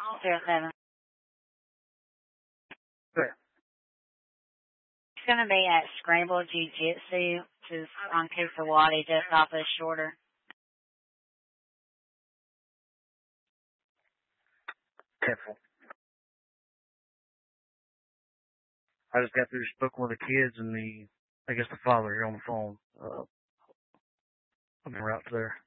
07. Where? It's going to be at Scramble Jiu-Jitsu, which is on Kusawati, just off of Shorter. Careful. I just got through spoken with the kids and the father here on the phone. I'm en route to there.